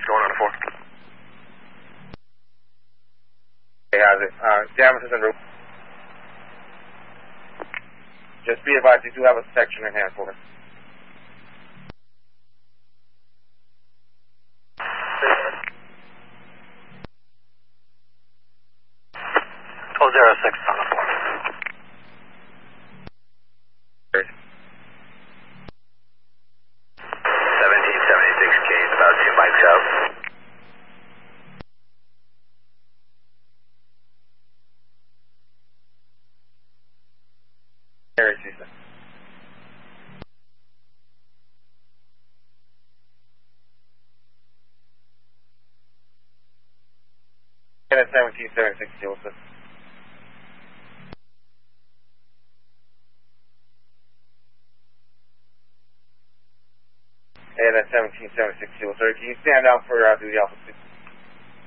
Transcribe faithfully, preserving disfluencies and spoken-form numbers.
What's going on at four? Hey, how's it? Uh, Damasus and Roof. Just be advised, you do have a section in hand for us. twelve zero six on the floor. seventeen seventy-six K's, about two mics out. Area Tuesday. And at seventeen seventy-six, Joseph. And at seventeen seventy-six, Joseph. Can you stand out for uh, duty Alpha six?